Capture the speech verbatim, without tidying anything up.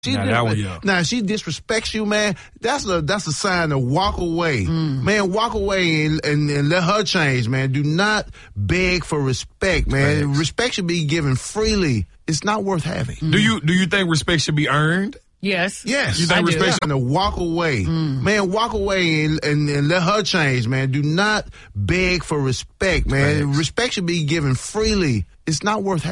She Now, that one, yeah. Now, if she disrespects you, man, that's a that's a sign to walk away. Mm. Man, walk away and, and, and let her change, man. Do not beg for respect, man. Thanks. Respect should be given freely. It's not worth having. Do you do you think respect should be earned? Yes. Yes. You think I do. respect To walk away. Mm. Man, walk away and, and, and let her change, man. Do not beg for respect, man. Thanks. Respect should be given freely. It's not worth having.